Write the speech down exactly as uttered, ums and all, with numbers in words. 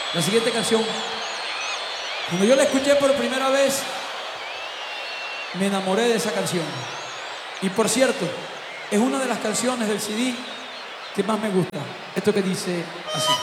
La siguiente canción, cuando yo la escuché por primera vez, me enamoré de esa canción. Y por cierto, es una de las canciones del C D que más me gusta. Esto que dice así.